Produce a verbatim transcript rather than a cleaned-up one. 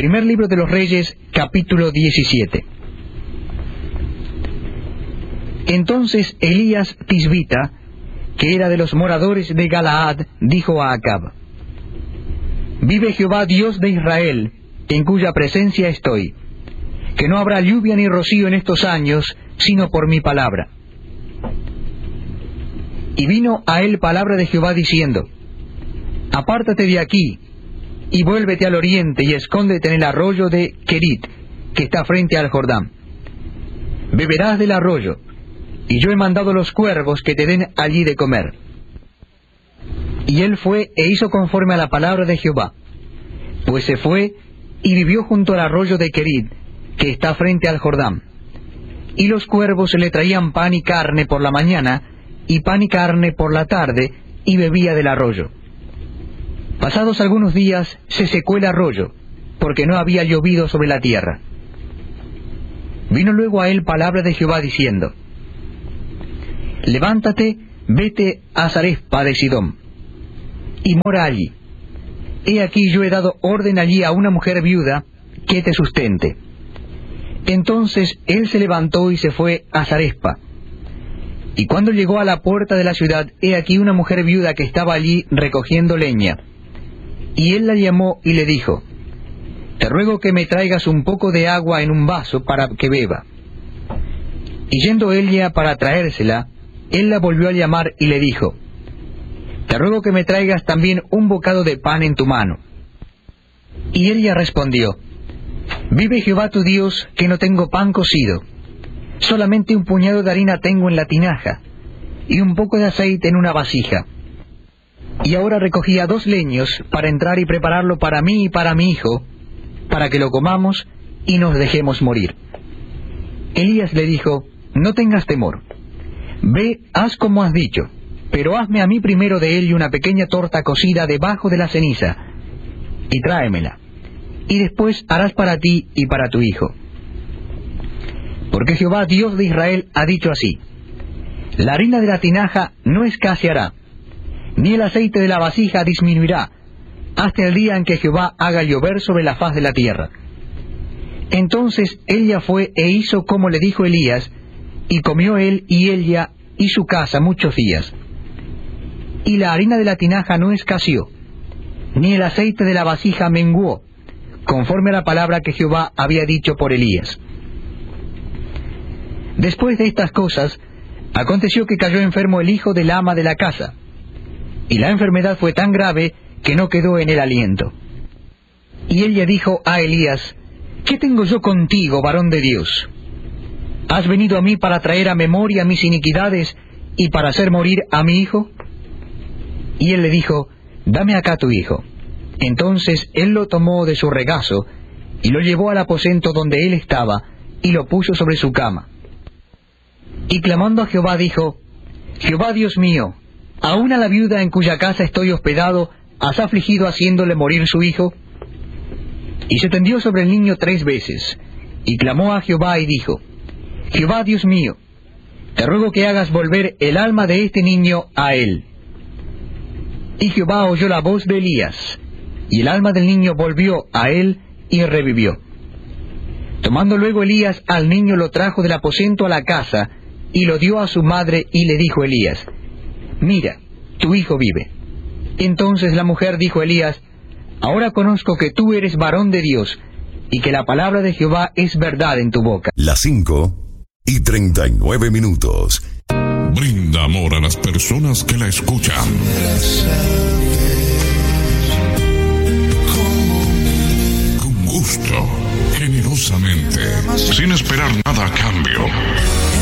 Primer libro de los Reyes, capítulo diecisiete. Entonces Elías Tisbita, que era de los moradores de Galaad, dijo a Acab: Vive Jehová Dios de Israel, en cuya presencia estoy, que no habrá lluvia ni rocío en estos años, sino por mi palabra. Y vino a él palabra de Jehová diciendo: Apártate de aquí, y vuélvete al oriente, y escóndete en el arroyo de Querit, que está frente al Jordán. Beberás del arroyo, y yo he mandado los cuervos que te den allí de comer. Y él fue e hizo conforme a la palabra de Jehová, pues se fue y vivió junto al arroyo de Querit, que está frente al Jordán. Y los cuervos le traían pan y carne por la mañana, y pan y carne por la tarde, y bebía del arroyo. Pasados algunos días se secó el arroyo, porque no había llovido sobre la tierra. Vino luego a él palabra de Jehová diciendo: Levántate, vete a Zarepta de Sidón, y mora allí. He aquí yo he dado orden allí a una mujer viuda que te sustente. Entonces él se levantó y se fue a Zarepta. Y cuando llegó a la puerta de la ciudad, he aquí una mujer viuda que estaba allí recogiendo leña. Y él la llamó y le dijo: Te ruego que me traigas un poco de agua en un vaso para que beba. Y yendo ella para traérsela, él la volvió a llamar y le dijo: Te ruego que me traigas también un bocado de pan en tu mano. Y ella respondió: Vive Jehová tu Dios, que no tengo pan cocido, solamente un puñado de harina tengo en la tinaja, y un poco de aceite en una vasija. Y ahora recogía dos leños para entrar y prepararlo para mí y para mi hijo, para que lo comamos y nos dejemos morir. Elías le dijo: No tengas temor, ve, haz como has dicho, pero hazme a mí primero de él una pequeña torta cocida debajo de la ceniza, y tráemela, y después harás para ti y para tu hijo. Porque Jehová Dios de Israel ha dicho así: La harina de la tinaja no escaseará, ni el aceite de la vasija disminuirá, hasta el día en que Jehová haga llover sobre la faz de la tierra. Entonces ella fue e hizo como le dijo Elías, y comió él y ella y su casa muchos días. Y la harina de la tinaja no escaseó, ni el aceite de la vasija menguó, conforme a la palabra que Jehová había dicho por Elías. Después de estas cosas, aconteció que cayó enfermo el hijo del ama de la casa, y la enfermedad fue tan grave que no quedó en él aliento. Y ella dijo a Elías: ¿Qué tengo yo contigo, varón de Dios? ¿Has venido a mí para traer a memoria mis iniquidades y para hacer morir a mi hijo? Y él le dijo: Dame acá tu hijo. Entonces él lo tomó de su regazo, y lo llevó al aposento donde él estaba, y lo puso sobre su cama. Y clamando a Jehová dijo: Jehová Dios mío, ¿aún a la viuda en cuya casa estoy hospedado has afligido haciéndole morir su hijo? Y se tendió sobre el niño tres veces, y clamó a Jehová y dijo: Jehová Dios mío, te ruego que hagas volver el alma de este niño a él. Y Jehová oyó la voz de Elías, y el alma del niño volvió a él y revivió. Tomando luego Elías al niño lo trajo del aposento a la casa, y lo dio a su madre, y le dijo Elías: Mira, tu hijo vive. Entonces la mujer dijo a Elías: Ahora conozco que tú eres varón de Dios, y que la palabra de Jehová es verdad en tu boca. Las cinco y treinta y nueve minutos. Brinda amor a las personas que la escuchan. Con gusto, generosamente, sin esperar nada a cambio.